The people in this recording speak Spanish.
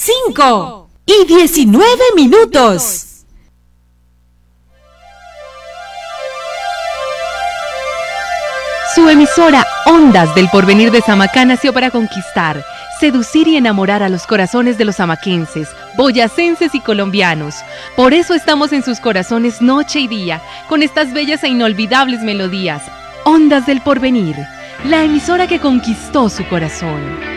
5:19. Su emisora Ondas del Porvenir de Samacá nació para conquistar, seducir y enamorar a los corazones de los samaquenses, boyacenses y colombianos. Por eso estamos en sus corazones noche y día, con estas bellas e inolvidables melodías. Ondas del Porvenir, la emisora que conquistó su corazón.